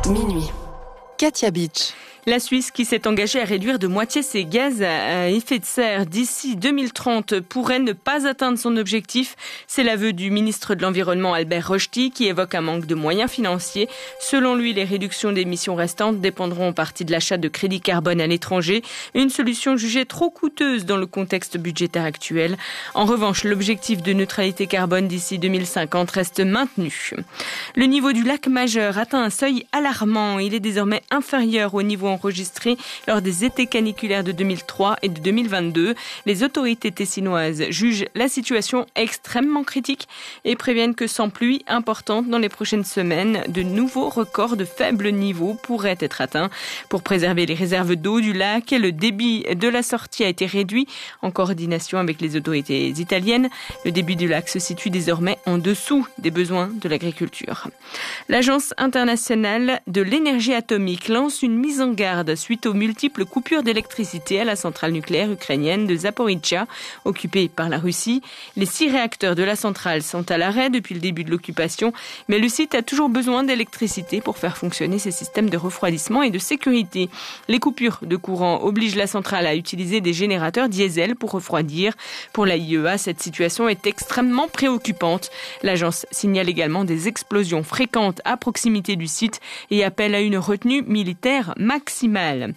Minuit. Katia Beach. La Suisse, qui s'est engagée à réduire de moitié ses gaz à effet de serre d'ici 2030, pourrait ne pas atteindre son objectif. C'est l'aveu du ministre de l'Environnement Albert Rochety, qui évoque un manque de moyens financiers. Selon lui, les réductions d'émissions restantes dépendront en partie de l'achat de crédits carbone à l'étranger, une solution jugée trop coûteuse dans le contexte budgétaire actuel. En revanche, l'objectif de neutralité carbone d'ici 2050 reste maintenu. Le niveau du lac Majeur atteint un seuil alarmant. Il est désormais inférieur au niveau enregistrés lors des étés caniculaires de 2003 et de 2022. Les autorités tessinoises jugent la situation extrêmement critique et préviennent que sans pluie importante dans les prochaines semaines, de nouveaux records de faible niveau pourraient être atteints. Pour préserver les réserves d'eau du lac, le débit de la sortie a été réduit en coordination avec les autorités italiennes. Le débit du lac se situe désormais en dessous des besoins de l'agriculture. L'Agence internationale de l'énergie atomique lance une mise en garde suite aux multiples coupures d'électricité à la centrale nucléaire ukrainienne de Zaporijia, occupée par la Russie. Les 6 réacteurs de la centrale sont à l'arrêt depuis le début de l'occupation, mais le site a toujours besoin d'électricité pour faire fonctionner ses systèmes de refroidissement et de sécurité. Les coupures de courant obligent la centrale à utiliser des générateurs diesel pour refroidir. Pour la IEA, cette situation est extrêmement préoccupante. L'agence signale également des explosions fréquentes à proximité du site et appelle à une retenue militaire maximale.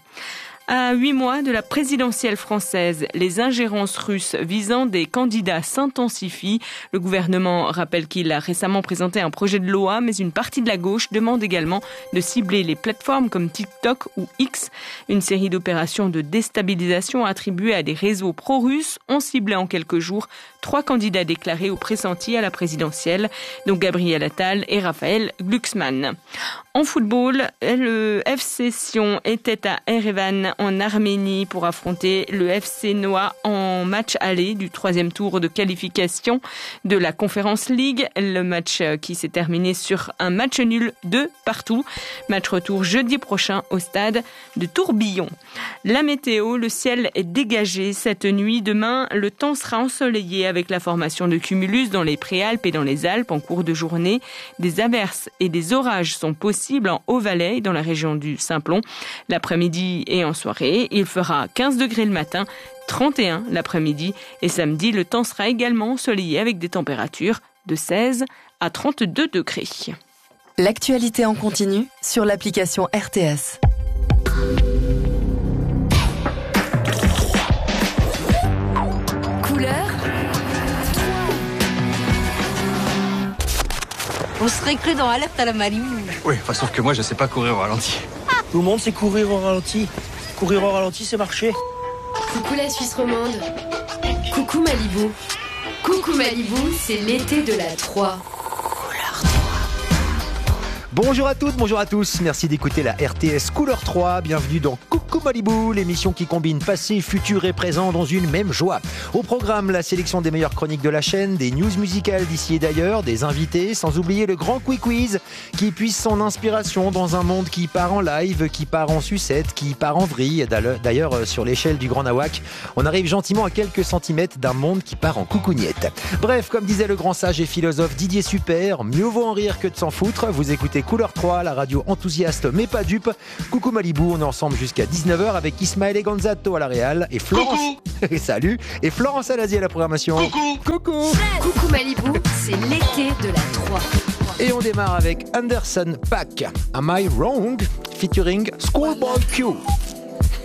À 8 mois de la présidentielle française, les ingérences russes visant des candidats s'intensifient. Le gouvernement rappelle qu'il a récemment présenté un projet de loi, mais une partie de la gauche demande également de cibler les plateformes comme TikTok ou X. Une série d'opérations de déstabilisation attribuées à des réseaux pro-russes ont ciblé en quelques jours 3 candidats déclarés ou pressentis à la présidentielle, dont Gabriel Attal et Raphaël Glucksmann. En football, le FC Sion était à Erevan en Arménie pour affronter le FC Noah en match aller du 3e tour de qualification de la Conference League. Le match qui s'est terminé sur un match nul 2-2. Match retour jeudi prochain au stade de Tourbillon. La météo, le ciel est dégagé cette nuit. Demain, le temps sera ensoleillé avec la formation de cumulus dans les Préalpes et dans les Alpes en cours de journée. Des averses et des orages sont possibles en Haut-Valais et dans la région du Simplon. L'après-midi et en soirée, il fera 15 degrés le matin, 31 l'après-midi et samedi, le temps sera également ensoleillé avec des températures de 16 à 32 degrés. L'actualité en continu sur l'application RTS. Couleur. On serait cru dans Alerte à la Malibu. Oui, sauf que moi, je sais pas courir au ralenti. Tout le monde sait courir au ralenti. Courir au ralenti, c'est marcher. Coucou la Suisse romande. Coucou Malibu. Coucou Malibu, c'est l'été de la 3. Bonjour à toutes, bonjour à tous, merci d'écouter la RTS Couleur 3, bienvenue dans Coucou Malibu, l'émission qui combine passé, futur et présent dans une même joie. Au programme, la sélection des meilleures chroniques de la chaîne, des news musicales d'ici et d'ailleurs, des invités, sans oublier le grand quiz qui puise son inspiration dans un monde qui part en live, qui part en sucette, qui part en vrille. D'ailleurs, sur l'échelle du Grand Nawak, on arrive gentiment à quelques centimètres d'un monde qui part en coucougnette. Bref, comme disait le grand sage et philosophe Didier Super, mieux vaut en rire que de s'en foutre, vous écoutez Couleur 3, la radio enthousiaste mais pas dupe. Coucou Malibu, on est ensemble jusqu'à 19h avec Ismaël et Gonzato à la réal et Florence. Salut. Et Florence Alazi à la programmation. Coucou. Coucou Malibu, c'est l'été de la 3. Et on démarre avec Anderson .Paak, Am I Wrong? Featuring Schoolboy Q.